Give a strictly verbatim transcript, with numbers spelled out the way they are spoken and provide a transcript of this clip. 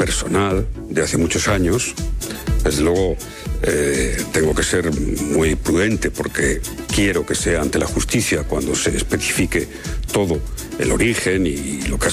personal de hace muchos años. Desde luego, eh, tengo que ser muy prudente porque quiero que sea ante la justicia cuando se especifique todo el origen y lo que ha